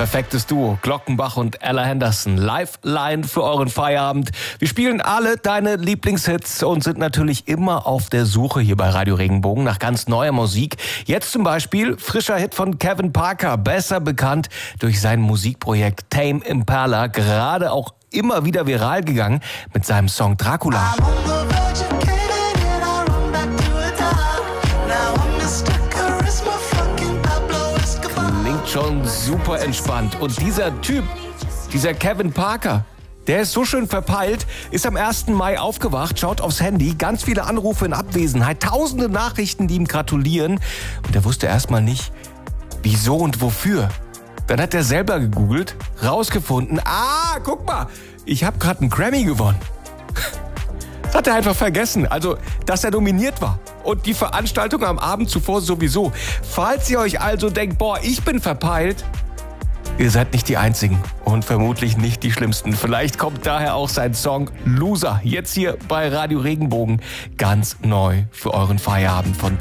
Perfektes Duo, Glockenbach und Ella Henderson. Lifeline für euren Feierabend. Wir spielen alle deine Lieblingshits und sind natürlich immer auf der Suche hier bei Radio Regenbogen nach ganz neuer Musik. Jetzt zum Beispiel frischer Hit von Kevin Parker, besser bekannt durch sein Musikprojekt Tame Impala, gerade auch immer wieder viral gegangen mit seinem Song Dracula. Klingt schon super entspannt. Und dieser Typ, dieser Kevin Parker, der ist so schön verpeilt, ist am 1. Mai aufgewacht, schaut aufs Handy, ganz viele Anrufe in Abwesenheit, tausende Nachrichten, die ihm gratulieren. Und er wusste erstmal nicht, wieso und wofür. Dann hat er selber gegoogelt, rausgefunden, guck mal, ich habe gerade einen Grammy gewonnen. Das hat er einfach vergessen, also, dass er nominiert war. Und die Veranstaltung am Abend zuvor sowieso. Falls ihr euch also denkt, ich bin verpeilt, ihr seid nicht die Einzigen und vermutlich nicht die Schlimmsten. Vielleicht kommt daher auch sein Song Loser jetzt hier bei Radio Regenbogen ganz neu für euren Feierabend von